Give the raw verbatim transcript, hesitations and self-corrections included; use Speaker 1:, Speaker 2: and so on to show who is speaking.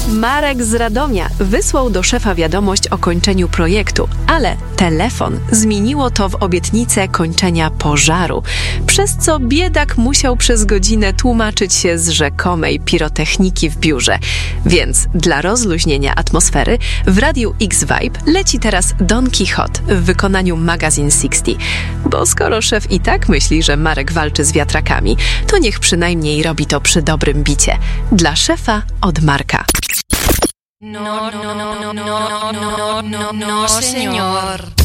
Speaker 1: Marek z Radomia wysłał do szefa wiadomość o kończeniu projektu, ale telefon zmieniło to w obietnicę kończenia pożaru, przez co biedak musiał przez godzinę tłumaczyć się z rzekomej pirotechniki w biurze. Więc dla rozluźnienia atmosfery w Radiu X-Vibe leci teraz Don Quixote w wykonaniu Magazine sześćdziesiąt, bo skoro szef i tak myśli, że Marek walczy z wiatrakami, to niech przynajmniej robi to przy dobrym bicie. Dla szefa od Marka.
Speaker 2: No, no, no, no, no, no, no, no, señor.